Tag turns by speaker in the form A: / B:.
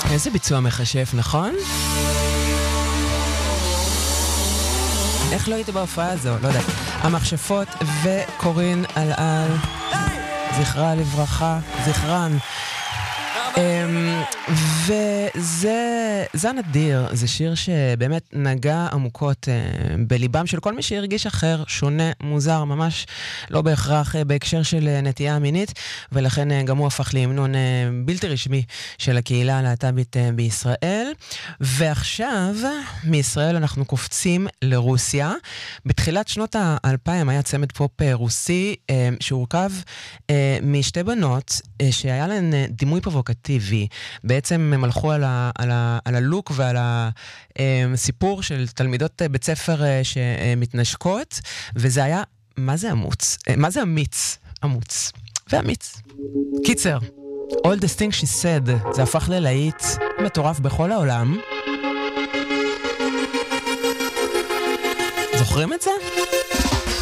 A: איזה ביצוע מחשף, נכון? איך לא היית בהופעה הזו? לא יודע. המכשפות וקורין אלעל, זכרה לברכה, זכרן. וזה נדיר, זה שיר שבאמת נגע עמוקות בליבם של כל מי שהרגיש אחר, שונה, מוזר, ממש לא בהכרח בהקשר של נטייה מינית, ולכן גם הוא הפך להמנון בלתי רשמי של הקהילה הלהט"בית בישראל. ועכשיו מישראל אנחנו קופצים לרוסיה. בתחילת שנות ה-2000 היה צמד פופ רוסי שהורכב משתי בנות שהיה להן דימוי פרובוקטיבי. בעצם הם הלכו על הלוק ועל הסיפור של תלמידות בית ספר שמתנשקות, וזה היה, מה זה אמיץ? מה זה אמיץ? אמיץ. ואמיץ. קיצר, all the things she said, זה הפך ללהיט מטורף בכל העולם. זוכרים את זה?